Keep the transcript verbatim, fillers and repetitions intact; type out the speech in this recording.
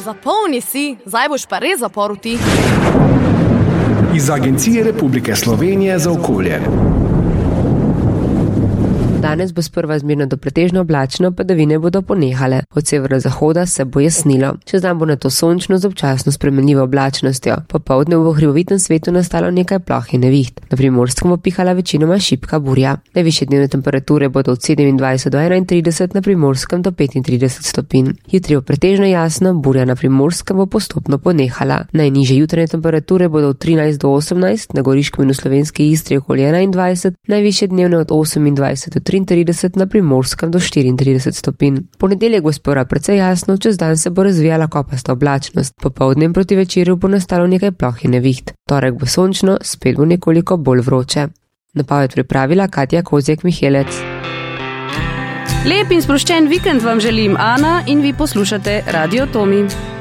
Zapolni si, zdaj boš pa res zaporil ti. Iz Agencije Republike Slovenije za okolje. Danes bo sprva zmerno do pretežno oblačno, padavine bodo ponehale. Od severozahoda se bo jasnilo. Čez dan bo nato sončno z občasno spremenljivo oblačnostjo. Popoldne bo v hribovitem svetu nastalo nekaj ploh in neviht. Na Primorskem bo pihala večinoma šibka burja. Najvišje dnevne temperature bodo od sedemindvajset do enaintrideset, na Primorskem do petintrideset stopinj. Jutri bo pretežno jasno, burja na Primorskem bo postopno ponehala. Najnižje jutranje temperature bodo od trinajst do osemnajst, na Goriškem in v slovenski Istri okoli enaindvajset, najvišje dnevne od osemindvajset do triintrideset, na Primorskem do štiriintrideset stopinj. Ponedeljek bo spora precej jasno, čez dan se bo razvijala kopasta oblačnost. Popoldne proti večeru bo nastalo nekaj ploh in neviht. Torek bo sončno, spet bo nekoliko bolj vroče. Napoved pripravila Katja Kozjek-Mihelec. Lep in sproščen vikend vam želim Ana in vi poslušate Radio Tomi.